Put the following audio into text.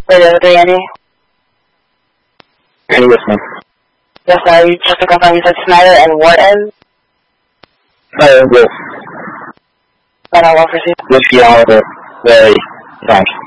Radio 3, Andy. Hey, listening. Yes, sir. You just to confirm you said Snyder and Wharton? Yes. But I will proceed. Whiskey Oliver, Larry, Frank.